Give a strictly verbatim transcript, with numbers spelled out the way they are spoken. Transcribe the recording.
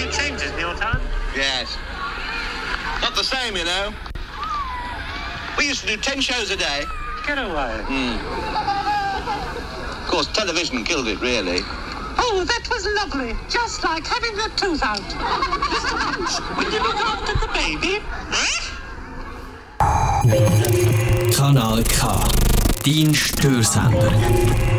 few changes in your time? Yes. Not the same, you know. We used to do ten shows a day. Get away. Mm. Of course, television killed it, really. Oh, that was lovely. Just like having a tooth out. Mister Punch, will you look after the baby? Kanal K. Dein Störsender.